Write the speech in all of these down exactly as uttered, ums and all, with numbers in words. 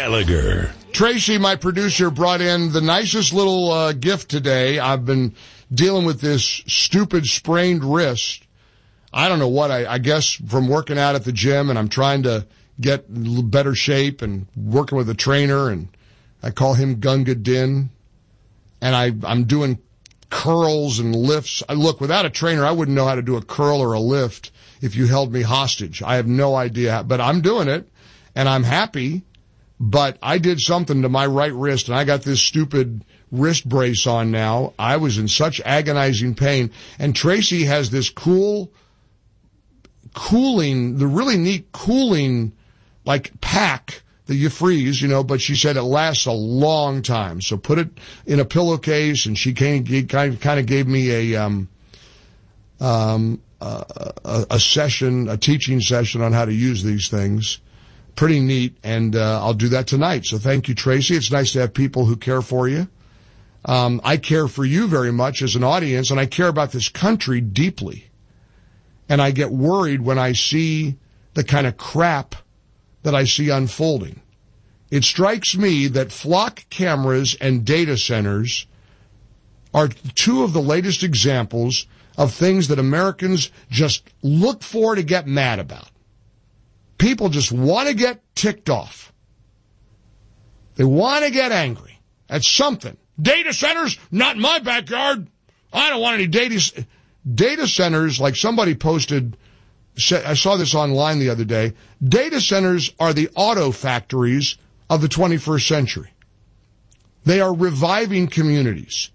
Gallagher. Tracy, my producer, brought in the nicest little uh, gift today. I've been dealing with this stupid sprained wrist. I don't know what, I, I guess from working out at the gym, and I'm trying to get better shape and working with a trainer, and I call him Gunga Din, and I, I'm doing curls and lifts. I, look, without a trainer, I wouldn't know how to do a curl or a lift if you held me hostage. I have no idea, how, but I'm doing it, and I'm happy. But I did something to my right wrist, and I got this stupid wrist brace on now. I was in such agonizing pain. And Tracy has this cool, cooling, the really neat cooling, like, pack that you freeze, you know, but she said it lasts a long time. So put it in a pillowcase, and she kind of, kind of gave me a, um, um, a, a session, a teaching session on how to use these things. Pretty neat, and uh, I'll do that tonight. So thank you, Tracy. It's nice to have people who care for you. Um, I care for you very much as an audience, and I care about this country deeply. And I get worried when I see the kind of crap that I see unfolding. It strikes me that flock cameras and data centers are two of the latest examples of things that Americans just look for to get mad about. People just want to get ticked off. They want to get angry at something. Data centers, not in my backyard. I don't want any data data centers. Like somebody posted, I saw this online the other day. Data centers are the auto factories of the twenty-first century. They are reviving communities.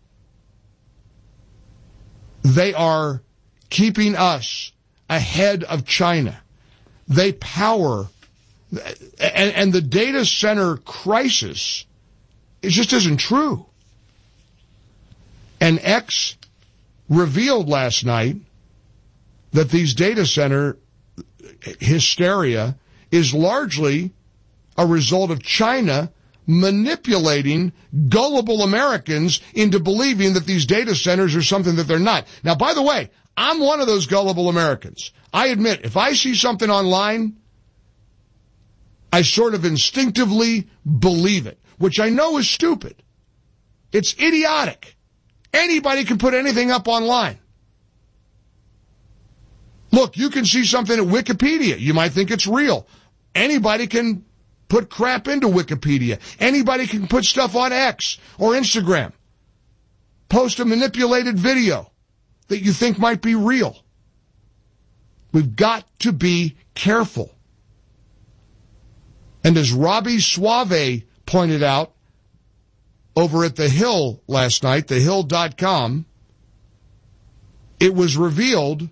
They are keeping us ahead of China. They power, and, and the data center crisis, it just isn't true. And X revealed last night that these data center hysteria is largely a result of China manipulating gullible Americans into believing that these data centers are something that they're not. Now, by the way, I'm one of those gullible Americans. I admit, if I see something online, I sort of instinctively believe it, which I know is stupid. It's idiotic. Anybody can put anything up online. Look, you can see something at Wikipedia. You might think it's real. Anybody can put crap into Wikipedia. Anybody can put stuff on X or Instagram. Post a manipulated video that you think might be real. We've got to be careful. And as Robbie Suave pointed out over at The Hill last night, the hill dot com, it was revealed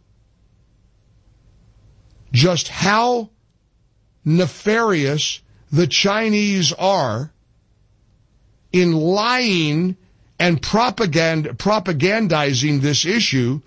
just how nefarious the Chinese are in lying and propagand- propagandizing this issue